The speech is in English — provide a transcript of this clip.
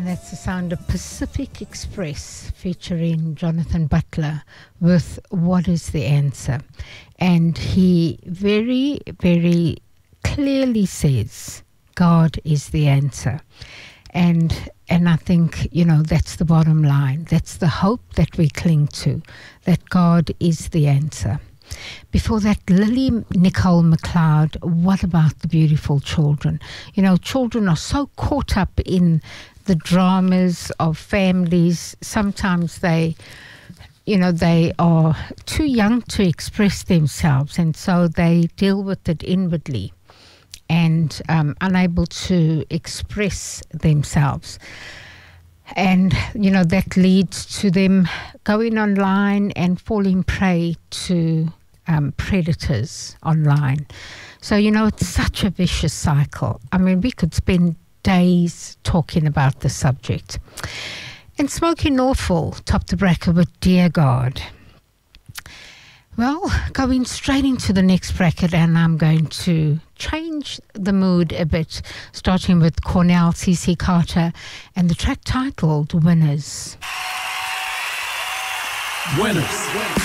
And that's the sound of Pacific Express featuring Jonathan Butler with What is the Answer? And he very, very clearly says God is the answer. And I think, that's the bottom line. That's the hope that we cling to, that God is the answer. Before that, Lily Nicole McLeod, what about the beautiful children? Children are so caught up in the dramas of families. Sometimes they are too young to express themselves, and so they deal with it inwardly and unable to express themselves. And, that leads to them going online and falling prey to predators online. So, it's such a vicious cycle. I mean, we could spend days talking about the subject. And Smoking Awful topped the bracket with Dear God. Well, going straight into the next bracket, and I'm going to change the mood a bit, starting with Cornell, C.C. Carter, and the track titled Winners. Winners.